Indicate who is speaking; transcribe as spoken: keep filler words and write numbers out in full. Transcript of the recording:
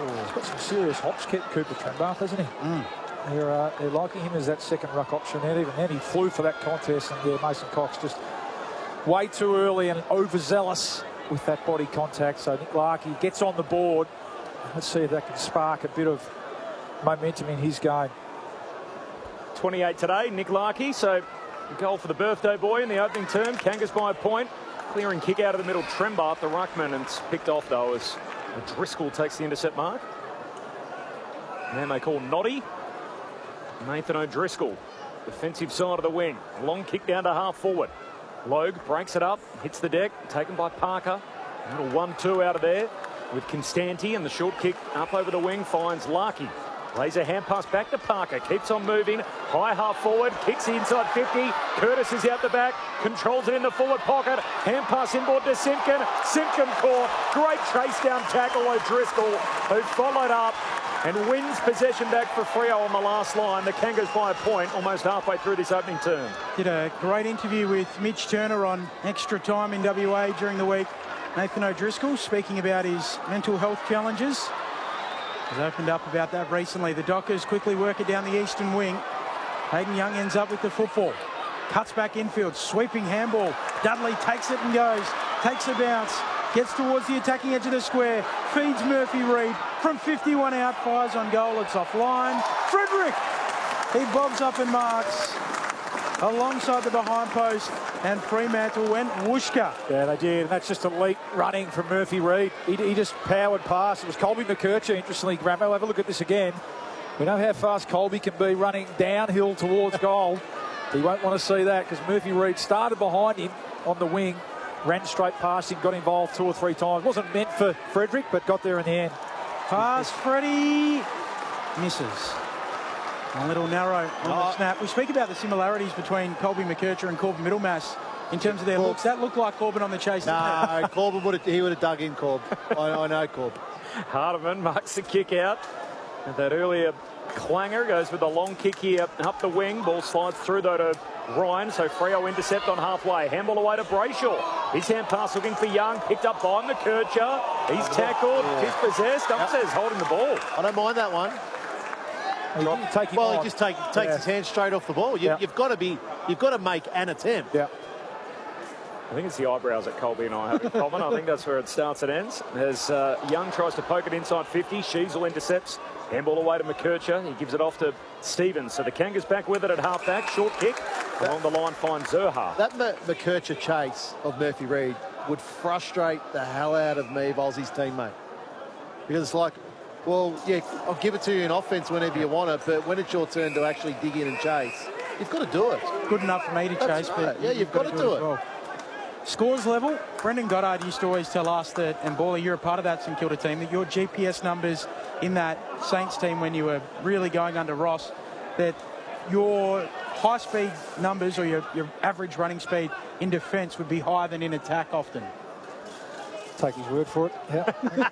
Speaker 1: He's got some serious hops, Cooper Trembath, hasn't he?
Speaker 2: Mm.
Speaker 1: They're, uh, they're liking him as that second ruck option. And even then, he flew for that contest. And yeah, Mason Cox just way too early and overzealous with that body contact. So Nick Larkey gets on the board. Let's see if that can spark a bit of momentum in his game.
Speaker 3: twenty-eight today, Nick Larkey. So goal for the birthday boy in the opening term. Kangas by a point. Clearing kick out of the middle. Trembath, the ruckman, and it's picked off though as Driscoll takes the intercept mark. Man they call Noddy. Nathan O'Driscoll, defensive side of the wing. Long kick down to half forward. Logue breaks it up, hits the deck, taken by Parker. Little one two out of there with Constanti, and the short kick up over the wing finds Larkey. Lays a hand pass back to Parker, keeps on moving, high half forward, kicks inside fifty. Curtis is out the back, controls it in the forward pocket. Hand pass inboard to Simpkin. Simpkin caught. Great chase down tackle O'Driscoll, who followed up and wins possession back for Freo on the last line. The Kangas by a point almost halfway through this opening term.
Speaker 2: Did a great interview with Mitch Turner on Extra Time in W A during the week. Nathan O'Driscoll speaking about his mental health challenges. Has opened up about that recently. The Dockers quickly work it down the eastern wing. Hayden Young ends up with the football. Cuts back infield, sweeping handball. Dudley takes it and goes. Takes a bounce. Gets towards the attacking edge of the square. Feeds Murphy Reid. From fifty-one out, fires on goal. It's offline. Frederick! He bobs up and marks alongside the behind post. And Fremantle went whooshka.
Speaker 1: Yeah, they did. And that's just elite running from Murphy Reid. He, he just powered past. It was Colby McKercher, interestingly. Graham, we'll have a look at this again. We know how fast Colby can be running downhill towards goal. He won't want to see that because Murphy Reid started behind him on the wing, ran straight past him, got involved two or three times. Wasn't meant for Frederick, but got there in the end.
Speaker 2: Pass, Freddie misses. A little narrow on the
Speaker 4: Oh.
Speaker 2: snap. We speak about the similarities between Colby McKercher and Corbin Middlemass in terms of their
Speaker 4: Well,
Speaker 2: looks. That looked like Corbin on the chase.
Speaker 4: No, Corbin would have, he would have dug in, Corb. I, I know, Corb.
Speaker 3: Hardiman marks the kick out. And that earlier clanger goes with a long kick here up the wing. Ball slides through though to Ryan. So Freo intercept on halfway. Handball away to Brayshaw. His hand pass looking for Young. Picked up by McKercher. He's tackled.
Speaker 4: Yeah.
Speaker 3: Dispossessed. Upstairs holding the ball.
Speaker 4: I don't mind that one.
Speaker 1: He didn't take him
Speaker 4: Well,
Speaker 1: on.
Speaker 4: he just take, takes
Speaker 1: Yeah.
Speaker 4: his hand straight off the ball. You,
Speaker 1: Yeah.
Speaker 4: You've got to be, you've got to make an attempt.
Speaker 1: Yeah.
Speaker 3: I think it's the eyebrows that Colby and I have in common. I think that's where it starts and ends. As uh, Young tries to poke it inside fifty, Sheasel intercepts. Handball away to McKercher. He gives it off to Stevens. So the Kangas back with it at half-back. Short kick. Along the line finds Zerha.
Speaker 4: That M- McKercher chase of Murphy Reid would frustrate the hell out of me if I was his teammate. Because it's like, well, yeah, I'll give it to you in offence whenever you want it, but when it's your turn to actually dig in and chase, you've got to do it.
Speaker 2: Good enough for me to
Speaker 4: That's
Speaker 2: chase,
Speaker 4: right.
Speaker 2: but
Speaker 4: Yeah, you've got to do
Speaker 2: as
Speaker 4: it.
Speaker 2: well. Scores level. Brendan Goddard used to always tell us that, and Bawley, you're a part of that St Kilda team, that your G P S numbers in that Saints team when you were really going under Ross, that your high-speed numbers or your, your average running speed in defence would be higher than in attack often.
Speaker 1: Take his word for it. Yeah.